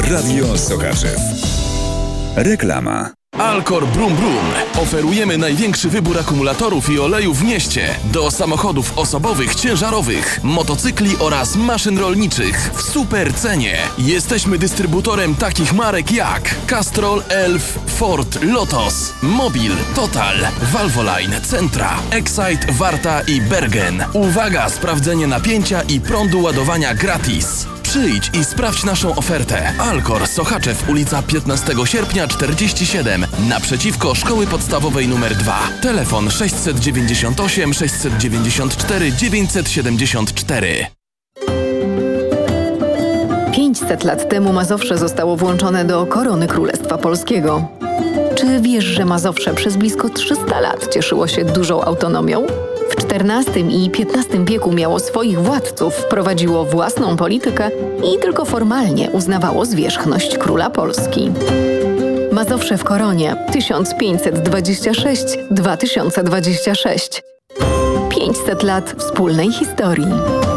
Radio Sochaczew. Reklama. Alcor Brum Brum. Oferujemy największy wybór akumulatorów i olejów w mieście. Do samochodów osobowych, ciężarowych, motocykli oraz maszyn rolniczych w super cenie. Jesteśmy dystrybutorem takich marek jak Castrol, Elf, Ford, Lotos, Mobil, Total, Valvoline, Centra, Excite, Warta i Bergen. Uwaga, sprawdzenie napięcia i prądu ładowania gratis. Przyjdź i sprawdź naszą ofertę. Alcor, Sochaczew, ulica 15 sierpnia 47, naprzeciwko Szkoły Podstawowej nr 2. Telefon 698 694 974. 500 lat temu Mazowsze zostało włączone do korony Królestwa Polskiego. Czy wiesz, że Mazowsze przez blisko 300 lat cieszyło się dużą autonomią? W XIV i XV wieku miało swoich władców, prowadziło własną politykę i tylko formalnie uznawało zwierzchność króla Polski. Mazowsze w koronie 1526-2026. 500 lat wspólnej historii.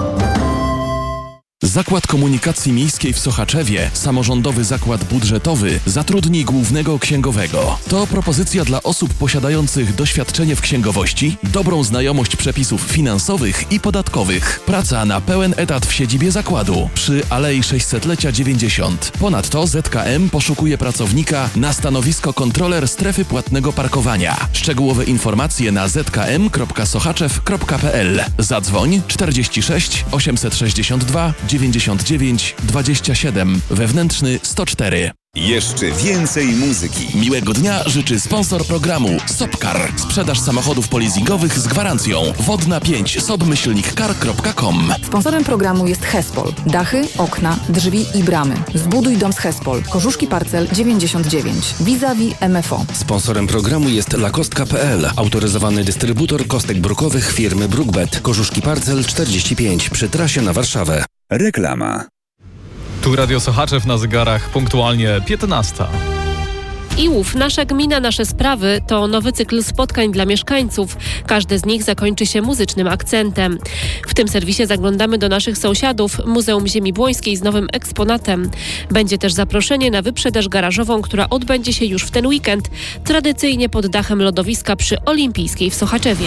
Zakład Komunikacji Miejskiej w Sochaczewie, samorządowy zakład budżetowy, zatrudni głównego księgowego. To propozycja dla osób posiadających doświadczenie w księgowości, dobrą znajomość przepisów finansowych i podatkowych. Praca na pełen etat w siedzibie zakładu przy Alei 600-lecia 90. Ponadto ZKM poszukuje pracownika na stanowisko kontroler strefy płatnego parkowania. Szczegółowe informacje na zkm.sochaczew.pl. Zadzwoń 46 862 99 27, wewnętrzny 104. Jeszcze więcej muzyki. Miłego dnia życzy sponsor programu Sopcar. Sprzedaż samochodów polizingowych z gwarancją. Wodna 5 sob-car.com. Sponsorem programu jest Hespol. Dachy, okna, drzwi i bramy. Zbuduj dom z Hespol. Korzuszki Parcel 99. Vis-a-vis MFO. Sponsorem programu jest lakostka.pl. Autoryzowany dystrybutor kostek brukowych firmy Brookbet. Korzuszki Parcel 45 przy trasie na Warszawę. Reklama. Tu Radio Sochaczew, na zegarach punktualnie 15. IŁów Nasza Gmina, Nasze Sprawy to nowy cykl spotkań dla mieszkańców. Każdy z nich zakończy się muzycznym akcentem. W tym serwisie zaglądamy do naszych sąsiadów, Muzeum Ziemi Błońskiej z nowym eksponatem. Będzie też zaproszenie na wyprzedaż garażową, która odbędzie się już w ten weekend, tradycyjnie pod dachem lodowiska przy Olimpijskiej w Sochaczewie.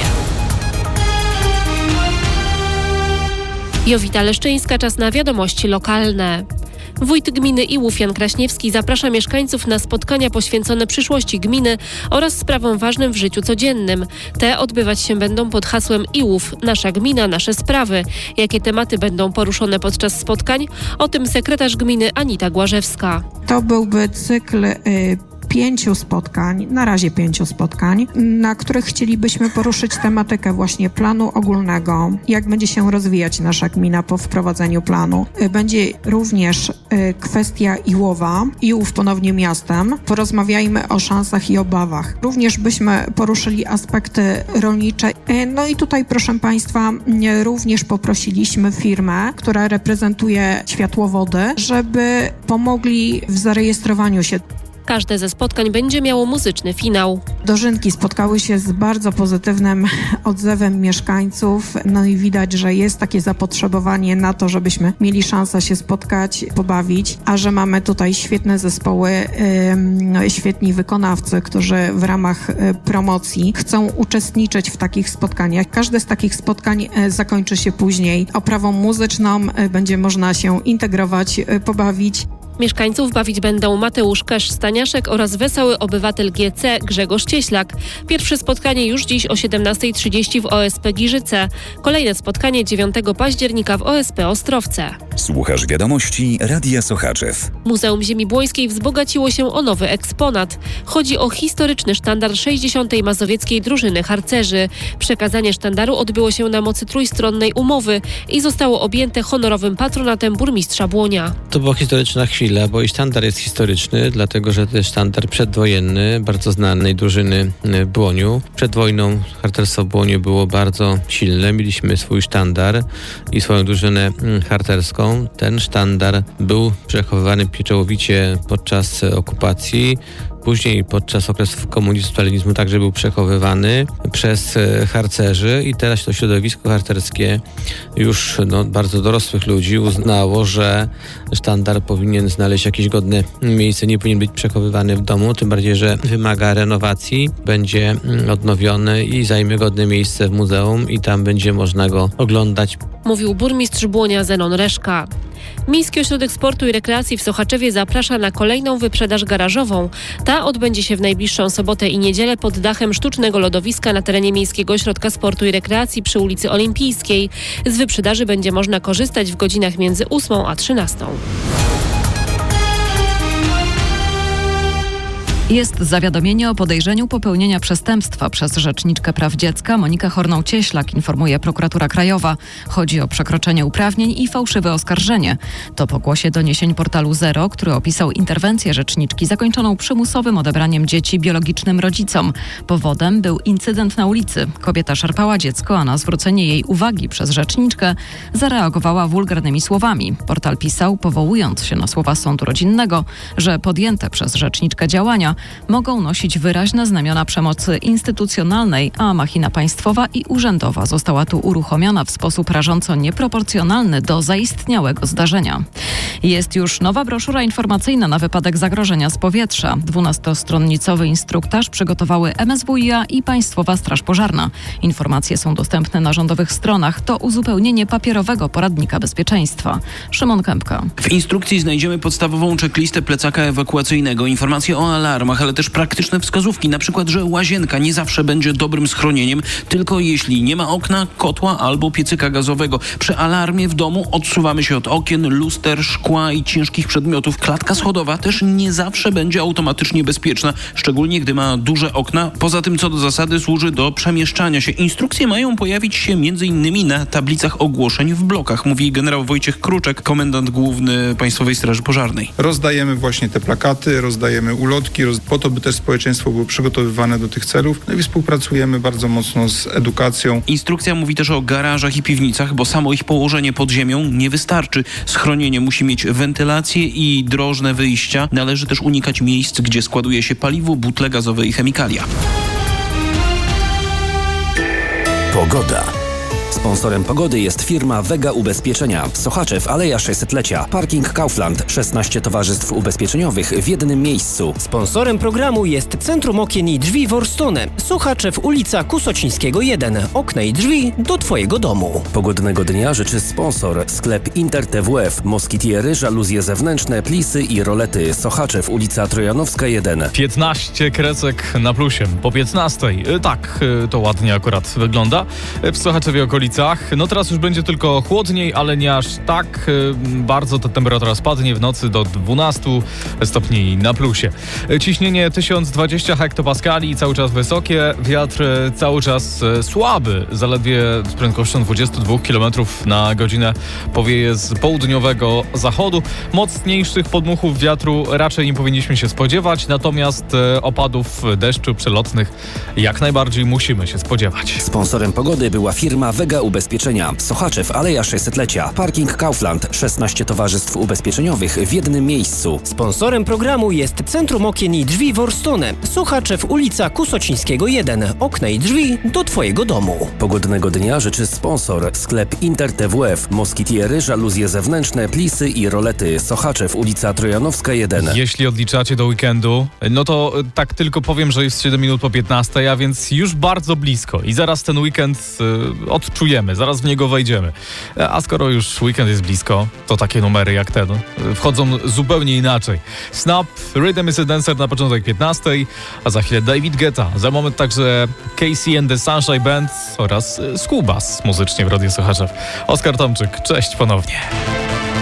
Jowita Leszczyńska, czas na wiadomości lokalne. Wójt gminy IŁów Jan Kraśniewski zaprasza mieszkańców na spotkania poświęcone przyszłości gminy oraz sprawom ważnym w życiu codziennym. Te odbywać się będą pod hasłem IŁów Nasza Gmina, Nasze Sprawy. Jakie tematy będą poruszone podczas spotkań? O tym sekretarz gminy Anita Głażewska. To byłby cykl 5 spotkań, na razie 5 spotkań, na których chcielibyśmy poruszyć tematykę właśnie planu ogólnego, jak będzie się rozwijać nasza gmina po wprowadzeniu planu. Będzie również kwestia IŁowa, IŁów ponownie miastem. Porozmawiajmy o szansach i obawach. Również byśmy poruszyli aspekty rolnicze. No i tutaj, proszę Państwa, również poprosiliśmy firmę, która reprezentuje światłowody, żeby pomogli w zarejestrowaniu się. Każde ze spotkań będzie miało muzyczny finał. Dożynki spotkały się z bardzo pozytywnym odzewem mieszkańców. No i widać, że jest takie zapotrzebowanie na to, żebyśmy mieli szansę się spotkać, pobawić, a że mamy tutaj świetne zespoły, świetni wykonawcy, którzy w ramach promocji chcą uczestniczyć w takich spotkaniach. Każde z takich spotkań zakończy się później oprawą muzyczną, będzie można się integrować, pobawić. Mieszkańców bawić będą Mateusz Kesz-Staniaszek oraz wesoły obywatel GC Grzegorz Cieślak. Pierwsze spotkanie już dziś o 17:30 w OSP Giżyce. Kolejne spotkanie 9 października w OSP Ostrowce. Słuchasz wiadomości Radia Sochaczew. Muzeum Ziemi Błońskiej wzbogaciło się o nowy eksponat. Chodzi o historyczny sztandar 60. Mazowieckiej Drużyny Harcerzy. Przekazanie sztandaru odbyło się na mocy trójstronnej umowy i zostało objęte honorowym patronatem burmistrza Błonia. To była historyczna chwila, bo i sztandar jest historyczny, dlatego że to jest sztandar przedwojenny, bardzo znanej drużyny w Błoniu. Przed wojną harcerstwo w Błoniu było bardzo silne. Mieliśmy swój sztandar i swoją drużynę harcerską. Ten sztandar był przechowywany pieczołowicie podczas okupacji. Później podczas okresów komunizmu, stalinizmu także był przechowywany przez harcerzy i teraz to środowisko harcerskie już bardzo dorosłych ludzi uznało, że sztandar powinien znaleźć jakieś godne miejsce, nie powinien być przechowywany w domu, tym bardziej, że wymaga renowacji, będzie odnowiony i zajmie godne miejsce w muzeum i tam będzie można go oglądać. Mówił burmistrz Błonia Zenon Reszka. Miejski Ośrodek Sportu i Rekreacji w Sochaczewie zaprasza na kolejną wyprzedaż garażową. Ta odbędzie się w najbliższą sobotę i niedzielę pod dachem sztucznego lodowiska na terenie Miejskiego Ośrodka Sportu i Rekreacji przy ulicy Olimpijskiej. Z wyprzedaży będzie można korzystać w godzinach między 8 a 13. Jest zawiadomienie o podejrzeniu popełnienia przestępstwa przez Rzeczniczkę Praw Dziecka Monikę Horną-Cieślak, informuje Prokuratura Krajowa. Chodzi o przekroczenie uprawnień i fałszywe oskarżenie. To pokłosie doniesień portalu Zero, który opisał interwencję rzeczniczki zakończoną przymusowym odebraniem dzieci biologicznym rodzicom. Powodem był incydent na ulicy. Kobieta szarpała dziecko, a na zwrócenie jej uwagi przez rzeczniczkę zareagowała wulgarnymi słowami. Portal pisał, powołując się na słowa sądu rodzinnego, że podjęte przez rzeczniczkę działania mogą nosić wyraźne znamiona przemocy instytucjonalnej, a machina państwowa i urzędowa została tu uruchomiona w sposób rażąco nieproporcjonalny do zaistniałego zdarzenia. Jest już nowa broszura informacyjna na wypadek zagrożenia z powietrza. 12-stronnicowy instruktaż przygotowały MSWiA i Państwowa Straż Pożarna. Informacje są dostępne na rządowych stronach. To uzupełnienie papierowego poradnika bezpieczeństwa. Szymon Kępka. W instrukcji znajdziemy podstawową checklistę plecaka ewakuacyjnego, informacje o alarmach, ale też praktyczne wskazówki, na przykład, że łazienka nie zawsze będzie dobrym schronieniem, tylko jeśli nie ma okna, kotła albo piecyka gazowego. Przy alarmie w domu odsuwamy się od okien, luster, szkła i ciężkich przedmiotów. Klatka schodowa też nie zawsze będzie automatycznie bezpieczna, szczególnie gdy ma duże okna. Poza tym, co do zasady, służy do przemieszczania się. Instrukcje mają pojawić się m.in. na tablicach ogłoszeń w blokach, mówi generał Wojciech Kruczek, komendant główny Państwowej Straży Pożarnej. Rozdajemy właśnie te plakaty, rozdajemy ulotki, po to, by też społeczeństwo było przygotowywane do tych celów. No i współpracujemy bardzo mocno z edukacją. Instrukcja mówi też o garażach i piwnicach, bo samo ich położenie pod ziemią nie wystarczy. Schronienie musi mieć wentylację i drożne wyjścia. Należy też unikać miejsc, gdzie składuje się paliwo, butle gazowe i chemikalia. Pogoda. Sponsorem pogody jest firma Vega Ubezpieczenia. Sochaczew, Aleja 600-lecia. Parking Kaufland. 16 towarzystw ubezpieczeniowych w jednym miejscu. Sponsorem programu jest Centrum Okien i Drzwi Worstone. Sochaczew, ulica Kusocińskiego 1. Okna i drzwi do Twojego domu. Pogodnego dnia życzy sponsor. Sklep Inter TWF. Moskitiery, żaluzje zewnętrzne, plisy i rolety. Sochaczew, ulica Trojanowska 1. 15 kresek na plusie. Po 15. Tak, to ładnie akurat wygląda. W Sochaczewie okolicach. No teraz już będzie tylko chłodniej, ale nie aż tak bardzo. Ta temperatura spadnie w nocy do 12 stopni na plusie. Ciśnienie 1020 hektopaskali, cały czas wysokie. Wiatr cały czas słaby, zaledwie z prędkością 22 km na godzinę powieje z południowego zachodu. Mocniejszych podmuchów wiatru raczej nie powinniśmy się spodziewać, natomiast opadów deszczu przelotnych jak najbardziej musimy się spodziewać. Sponsorem pogody była firma Vega Ubezpieczenia. Sochaczew, Aleja 600-lecia. Parking Kaufland. 16 towarzystw ubezpieczeniowych w jednym miejscu. Sponsorem programu jest Centrum Okien i Drzwi Worstone. Sochaczew, ulica Kusocińskiego 1. Okna i drzwi do Twojego domu. Pogodnego dnia życzy sponsor. Sklep Inter TWF. Moskitiery, żaluzje zewnętrzne, plisy i rolety. Sochaczew, ulica Trojanowska 1. Jeśli odliczacie do weekendu, no to tak tylko powiem, że jest 7 minut po 15, a więc już bardzo blisko i zaraz ten weekend odczujemy, zaraz w niego wejdziemy. A skoro już weekend jest blisko, to takie numery jak ten wchodzą zupełnie inaczej. Snap, Rhythm is a Dancer na początek 15, a za chwilę David Guetta, za moment także Casey and the Sunshine Band oraz Skubas muzycznie w Radiu Sochaczew. Oskar Tomczyk, cześć ponownie.